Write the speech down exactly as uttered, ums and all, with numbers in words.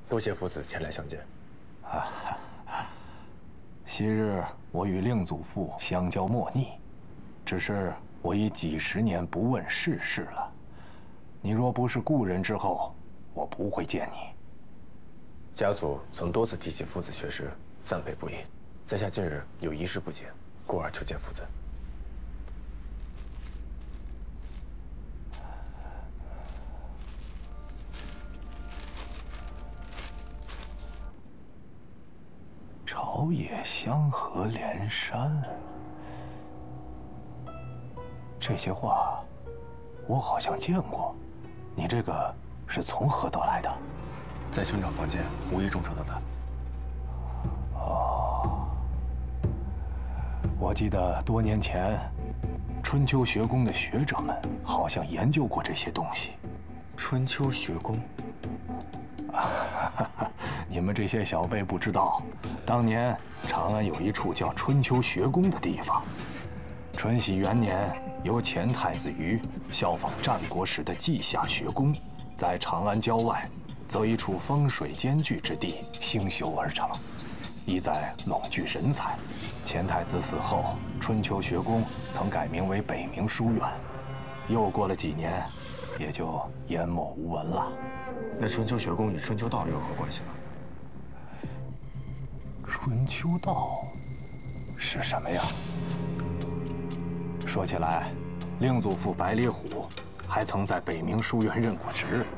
多谢夫子前来相见。 啊，昔日我与令祖父相交莫逆，只是我已几十年不问世事了。你若不是故人之后，我不会见你。 家祖曾多次提起夫子学识，赞佩不已。在下近日有一事不解，故而求见夫子。 朝野相和连山，这些话我好像见过。你这个是从何得来的？ 在兄长房间无意中找到的。 哦，我记得多年前，春秋学宫的学者们好像研究过这些东西。 春秋学宫？ 你们这些小辈不知道，当年长安有一处叫春秋学宫的地方。春禧元年，由前太子瑜效仿战国时的稷下学宫，在长安郊外，择一处风水兼具之地兴修而成，意在拢聚人才。前太子死后，春秋学宫曾改名为北明书院。又过了几年，也就淹没无闻了。 那春秋学宫与春秋道有何关系呢？ 春秋道是什么呀？说起来，令祖父白烈虎还曾在北明书院任过职。